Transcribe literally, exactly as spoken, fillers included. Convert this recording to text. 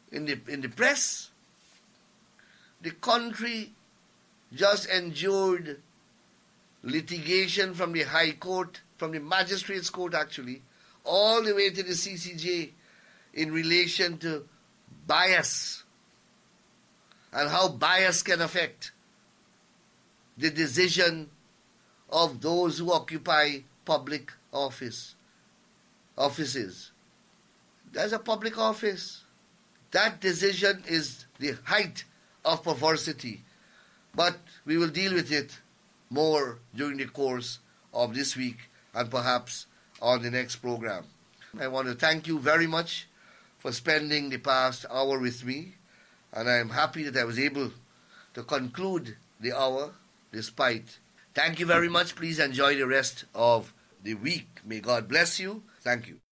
in the, in the press. The country just endured litigation from the High Court, from the Magistrates Court actually, all the way to the C C J in relation to bias and how bias can affect the decision of those who occupy public office, offices. There's a public office. That decision is the height of perversity. But we will deal with it more during the course of this week and perhaps on the next program. I want to thank you very much for spending the past hour with me, and I am happy that I was able to conclude the hour despite. Thank you very much. Please enjoy the rest of the week. May God bless you. Thank you.